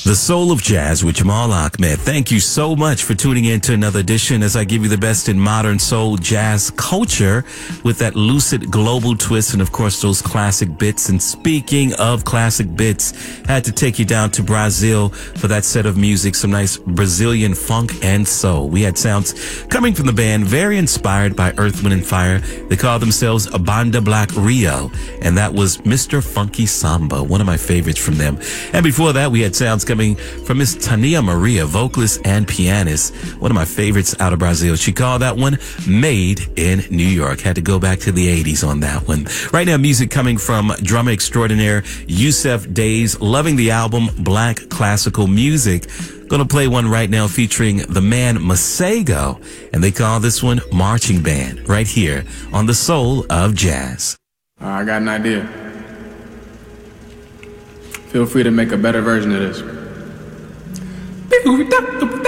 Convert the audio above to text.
The Soul of Jazz with Jamal Ahmed. Thank you so much for tuning in to another edition as I give you the best in modern soul jazz culture with that lucid global twist and, of course, those classic bits. And speaking of classic bits, had to take you down to Brazil for that set of music, some nice Brazilian funk and soul. We had sounds coming from the band, very inspired by Earth, Wind & Fire. They call themselves a Banda Black Rio, and that was Mr. Funky Samba, one of my favorites from them. And before that, we had sounds coming from Miss Tania Maria, vocalist and pianist, one of my favorites out of Brazil. She called that one Made in New York. Had to go back to the 80s on that one. Right now, music coming from drummer extraordinaire Yussef Dayes. Loving the album Black Classical Music. Gonna play one right now featuring the man Masego, and they call this one Marching Band, right here on The Soul of Jazz. I got an idea. Feel free to make a better version of this.